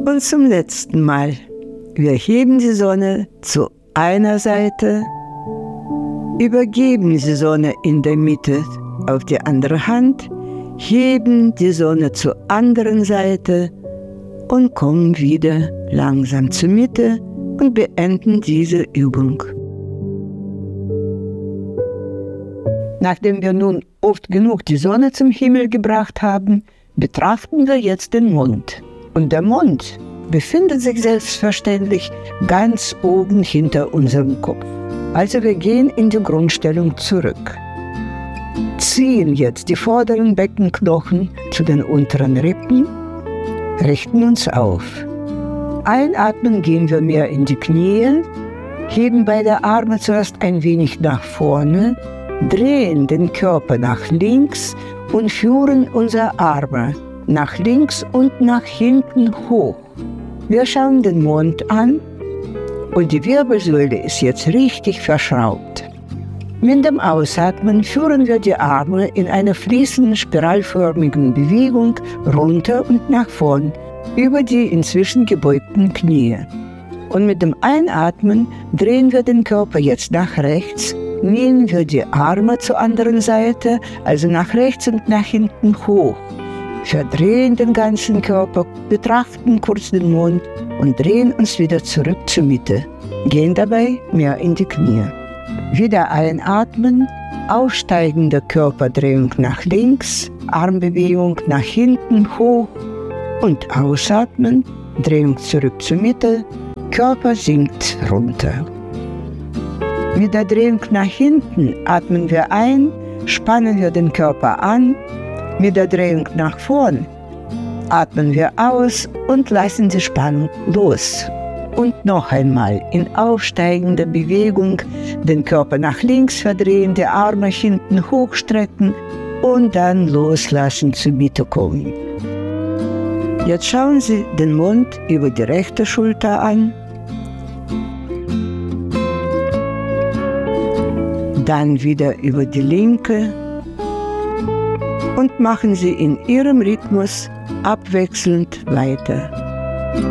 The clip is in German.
Und zum letzten Mal. Wir heben die Sonne zu einer Seite, übergeben die Sonne in der Mitte auf die andere Hand, heben die Sonne zur anderen Seite und kommen wieder langsam zur Mitte und beenden diese Übung. Nachdem wir nun oft genug die Sonne zum Himmel gebracht haben, betrachten wir jetzt den Mond. Und der Mond befindet sich selbstverständlich ganz oben hinter unserem Kopf. Also wir gehen in die Grundstellung zurück. Ziehen jetzt die vorderen Beckenknochen zu den unteren Rippen, richten uns auf. Einatmen gehen wir mehr in die Knie, heben beide Arme zuerst ein wenig nach vorne, drehen den Körper nach links und führen unsere Arme nach links und nach hinten hoch. Wir schauen den Mond an und die Wirbelsäule ist jetzt richtig verschraubt. Mit dem Ausatmen führen wir die Arme in einer fließenden, spiralförmigen Bewegung runter und nach vorn über die inzwischen gebeugten Knie. Und mit dem Einatmen drehen wir den Körper jetzt nach rechts, nehmen wir die Arme zur anderen Seite, also nach rechts und nach hinten hoch. Verdrehen den ganzen Körper, betrachten kurz den Mond und drehen uns wieder zurück zur Mitte. Gehen dabei mehr in die Knie. Wieder einatmen, aufsteigende Körperdrehung nach links, Armbewegung nach hinten hoch und ausatmen, Drehung zurück zur Mitte, Körper sinkt runter. Mit der Drehung nach hinten atmen wir ein, spannen wir den Körper an. Mit der Drehung nach vorn atmen wir aus und lassen die Spannung los. Und noch einmal in aufsteigender Bewegung den Körper nach links verdrehen, die Arme hinten hochstrecken und dann loslassen, zur Mitte kommen. Jetzt schauen Sie den Mond über die rechte Schulter an. Dann wieder über die linke. Und machen Sie in Ihrem Rhythmus abwechselnd weiter.